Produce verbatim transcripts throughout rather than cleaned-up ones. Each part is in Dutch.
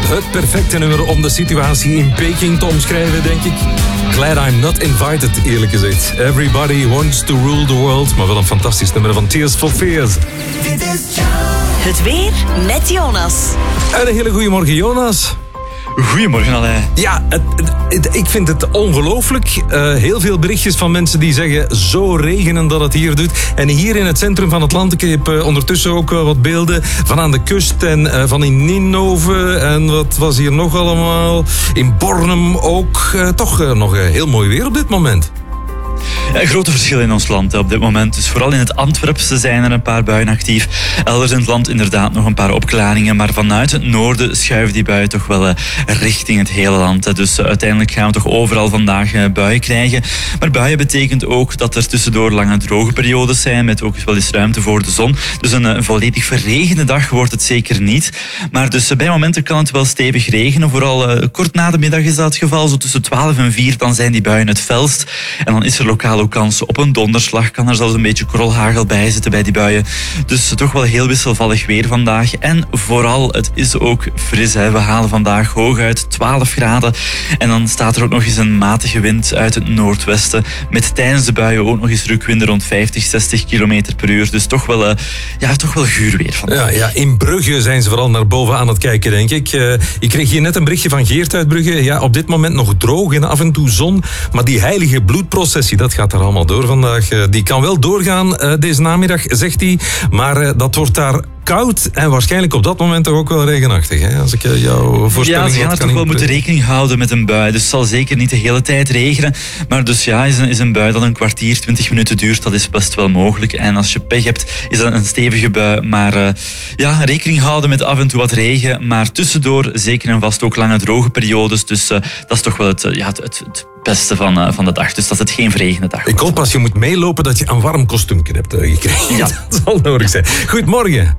Het perfecte nummer om de situatie in Peking te omschrijven, denk ik. Glad I'm not invited, eerlijk gezegd. Everybody wants to rule the world. Maar wel een fantastisch nummer van Tears for Fears. Het weer met Jonas. En een hele goede morgen, Jonas. Goedemorgen, Alain. Ja, het, het, het, ik vind het ongelooflijk. Uh, heel veel berichtjes van mensen die zeggen zo regenen dat het hier doet. En hier in het centrum van het land, ik heb uh, ondertussen ook uh, wat beelden van aan de kust en uh, van in Ninove. En wat was hier nog allemaal? In Bornem ook. Uh, toch uh, nog uh, heel mooi weer op dit moment. Ja, grote verschillen in ons land op dit moment. Dus vooral in het Antwerpse zijn er een paar buien actief. Elders in het land inderdaad nog een paar opklaringen. Maar vanuit het noorden schuiven die buien toch wel uh, richting het hele land. Dus uh, uiteindelijk gaan we toch overal vandaag uh, buien krijgen. Maar buien betekent ook dat er tussendoor lange droge periodes zijn. Met ook wel eens ruimte voor de zon. Dus een uh, volledig verregende dag wordt het zeker niet. Maar dus uh, bij momenten kan het wel stevig regenen. Vooral uh, kort na de middag is dat het geval. Zo tussen twaalf en vier dan zijn die buien het felst. En dan is er lokaal ook kans op een donderslag. Kan er zelfs een beetje korrelhagel bij zitten bij die buien. Dus toch wel heel wisselvallig weer vandaag. En vooral, het is ook fris. Hè. We halen vandaag hooguit twaalf graden. En dan staat er ook nog eens een matige wind uit het noordwesten. Met tijdens de buien ook nog eens rukwinden rond vijftig, zestig kilometer per uur. Dus toch wel, uh, ja, toch wel guur weer vandaag. Ja, ja, in Brugge zijn ze vooral naar boven aan het kijken, denk ik. Uh, ik kreeg hier net een berichtje van Geert uit Brugge. Ja, op dit moment nog droog en af en toe zon. Maar die heilige bloedprocessie, dat gaat er allemaal door vandaag. Uh, die kan wel doorgaan uh, deze namiddag, zegt hij. Maar uh, dat wordt daar koud en waarschijnlijk op dat moment toch ook wel regenachtig. Hè? Als ik uh, jouw voorstelling... Ja, ze gaan er toch wel moeten rekening houden met een bui. Dus het zal zeker niet de hele tijd regenen. Maar dus ja, is een, is een bui dat een kwartier, twintig minuten duurt, dat is best wel mogelijk. En als je pech hebt, is dat een stevige bui. Maar uh, ja, rekening houden met af en toe wat regen. Maar tussendoor zeker en vast ook lange droge periodes. Dus uh, dat is toch wel het, uh, ja, het, het, het beste van, uh, van de dag. Dus dat het geen verregende dag wordt. Ik hoop als je moet meelopen dat je een warm kostuumje hebt uh, gekregen. Ja. Dat zal nodig zijn. Goedemorgen.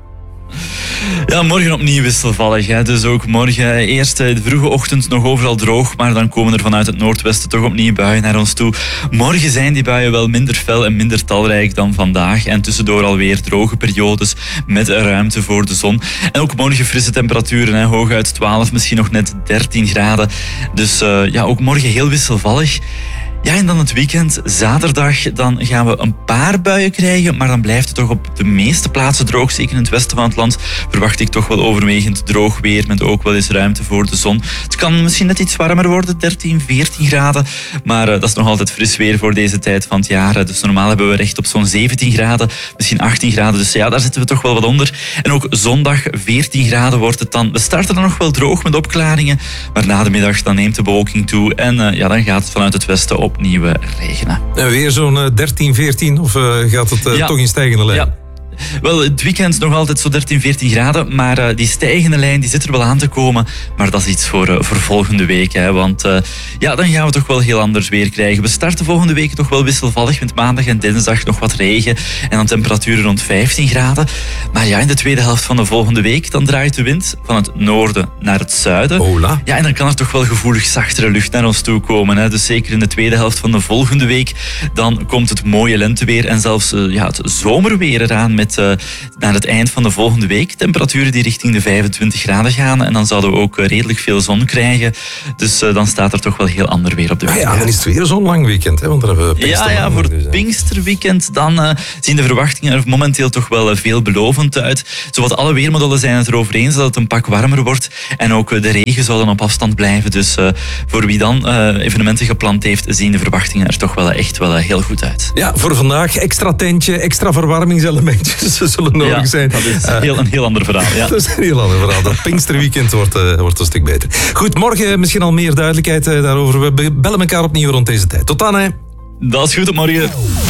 Ja, morgen opnieuw wisselvallig. Hè. Dus ook morgen eerst de vroege ochtend nog overal droog, maar dan komen er vanuit het noordwesten toch opnieuw buien naar ons toe. Morgen zijn die buien wel minder fel en minder talrijk dan vandaag. En tussendoor alweer droge periodes met ruimte voor de zon. En ook morgen frisse temperaturen, hè. Hooguit twaalf, misschien nog net dertien graden. Dus uh, ja, ook morgen heel wisselvallig. Ja, en dan het weekend, zaterdag, dan gaan we een paar buien krijgen, maar dan blijft het toch op de meeste plaatsen droog. Zeker in het westen van het land verwacht ik toch wel overwegend droog weer, met ook wel eens ruimte voor de zon. Het kan misschien net iets warmer worden, dertien, veertien graden, maar uh, dat is nog altijd fris weer voor deze tijd van het jaar. Dus normaal hebben we recht op zo'n zeventien graden, misschien achttien graden, dus ja, daar zitten we toch wel wat onder. En ook zondag, veertien graden wordt het dan. We starten dan nog wel droog met opklaringen, maar na de middag dan neemt de bewolking toe en uh, ja, dan gaat het vanuit het westen op opnieuw regenen. En weer zo'n uh, dertien, veertien of uh, gaat het uh, ja. toch in stijgende lijn? Ja. Wel, het weekend nog altijd zo dertien, veertien graden, maar uh, die stijgende lijn die zit er wel aan te komen. Maar dat is iets voor, uh, voor volgende week, hè, want uh, ja, dan gaan we toch wel heel anders weer krijgen. We starten volgende week toch wel wisselvallig, met maandag en dinsdag nog wat regen en dan temperaturen rond vijftien graden. Maar ja, in de tweede helft van de volgende week, dan draait de wind van het noorden naar het zuiden. Hola. Ja, en dan kan er toch wel gevoelig zachtere lucht naar ons toe komen. Hè. Dus zeker in de tweede helft van de volgende week, dan komt het mooie lenteweer en zelfs uh, ja, het zomerweer eraan met Uh, naar het eind van de volgende week. Temperaturen die richting de vijfentwintig graden gaan. En dan zouden we ook uh, redelijk veel zon krijgen. Dus uh, dan staat er toch wel heel ander weer op de weg. Ah ja, dan is het weer zo'n lang weekend. Hè? Want dan hebben we Pinkster. Ja, ja, voor het Pinksterweekend dan uh, zien de verwachtingen er momenteel toch wel uh, veelbelovend uit. Zowat alle weermodellen zijn het erover eens dat het een pak warmer wordt. En ook uh, de regen zal dan op afstand blijven. Dus uh, voor wie dan uh, evenementen gepland heeft, zien de verwachtingen er toch wel uh, echt wel uh, heel goed uit. Ja, voor vandaag extra tentje, extra verwarmingselementjes. Ze zullen nodig ja, zijn. Dat is uh, heel, een heel ander verhaal. Ja. Dat is een heel ander verhaal. Dat Pinksterweekend wordt, uh, wordt een stuk beter. Goed, morgen misschien al meer duidelijkheid uh, daarover. We bellen elkaar opnieuw rond deze tijd. Tot dan, hè. Dat is goed, op morgen.